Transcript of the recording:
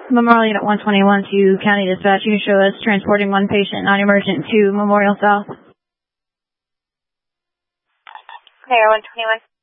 Memorial Unit 121 to County Dispatch. You can show us transporting one patient non-emergent to Memorial South. Mayor 121.